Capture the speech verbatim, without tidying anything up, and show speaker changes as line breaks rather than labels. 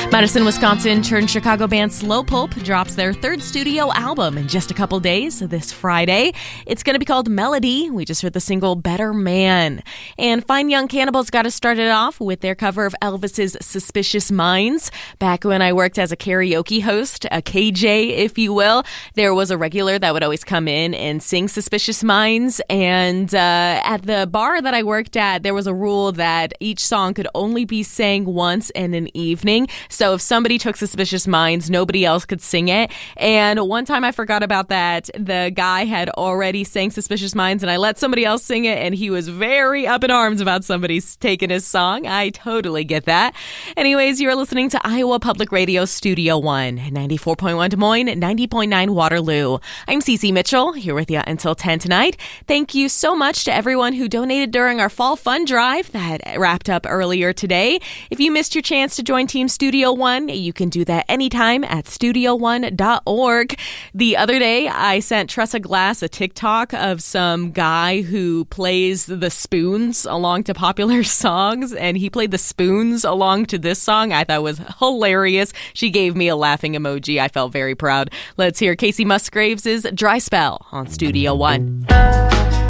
Madison, Wisconsin turned Chicago band Slow Pulp drops their third studio album in just a couple days this Friday. It's going to be called Melody. We just heard the single Better Man. And Fine Young Cannibals got us started off with their cover of Elvis's Suspicious Minds. Back when I worked as a karaoke host, a K J, if you will, there was a regular that would always come in and sing Suspicious Minds. And uh, at the bar that I worked at, there was a rule that each song could only be sang once in an evening. So if somebody took Suspicious Minds, nobody else could sing it. And one time I forgot about that. The guy had already sang Suspicious Minds, and I let somebody else sing it, and he was very up in arms about somebody taking his song. I totally get that. Anyways, you're listening to Iowa Public Radio Studio One, ninety-four point one Des Moines, ninety point nine Waterloo. I'm Cece Mitchell, here with you until ten tonight. Thank you so much to everyone who donated during our Fall Fun Drive that wrapped up earlier today. If you missed your chance to join Team Studio One, you can do that anytime at studio one dot org. The other day, I sent Tressa Glass a TikTok of some guy who plays the spoons along to popular songs, and he played the spoons along to this song. I thought it was hilarious. She gave me a laughing emoji. I felt very proud. Let's hear Casey Musgraves' Dry Spell on Studio One.